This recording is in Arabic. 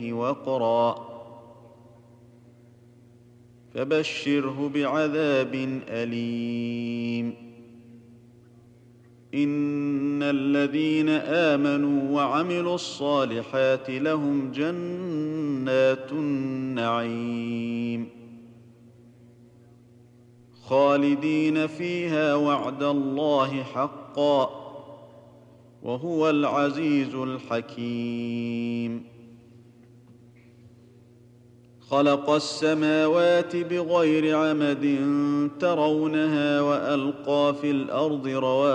وقرا فبشره بعذاب أليم. إن الذين آمنوا وعملوا الصالحات لهم جنات النعيم خالدين فيها وعد الله حقا وهو العزيز الحكيم. خلق السماوات بغير عمد ترونها وألقى في الأرض رواسي